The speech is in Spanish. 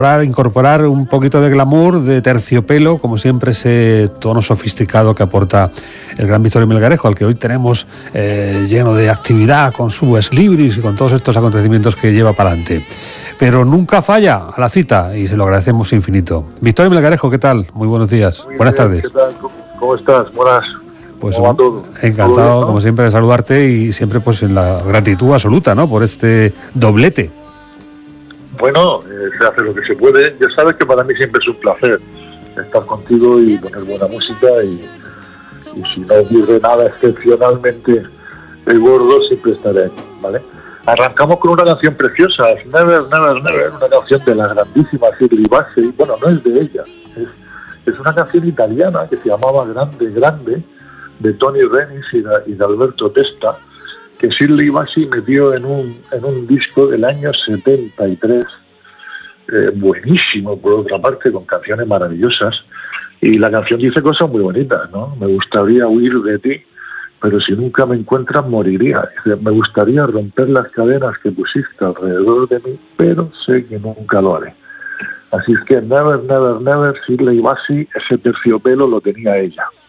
Incorporar un poquito de glamour, de terciopelo, como siempre ese tono sofisticado que aporta el gran Vittorio Melgarejo, al que hoy tenemos lleno de actividad con su ex libris y con todos estos acontecimientos que lleva para adelante. Pero nunca falla a la cita y se lo agradecemos infinito. Vittorio Melgarejo, ¿qué tal? Muy buenos días. Muy Buenas bien, tardes. ¿qué tal? ¿Cómo estás? Buenas. Pues ¿Cómo va todo? encantado, ¿Todo bien, no? como siempre, de saludarte y siempre pues en la gratitud absoluta, ¿no? Por este doblete. Bueno, se hace lo que se puede. Ya sabes que para mí siempre es un placer estar contigo y poner buena música y si no ocurre nada excepcionalmente gordo, siempre estaré aquí, ¿vale? Arrancamos con una canción preciosa, Never, Never, Never, una canción de la grandísima Shirley Bassey. Bueno, no es de ella, es una canción italiana que se llamaba Grande, Grande, de Tony Renis y de Alberto Testa, que Shirley Bassey metió en un disco del año 73, buenísimo por otra parte, con canciones maravillosas, y la canción dice cosas muy bonitas, ¿no? Me gustaría huir de ti, pero si nunca me encuentras moriría. Dice, me gustaría romper las cadenas que pusiste alrededor de mí, pero sé que nunca lo haré. Así es que Never, Never, Never, Shirley Bassey, ese terciopelo lo tenía ella.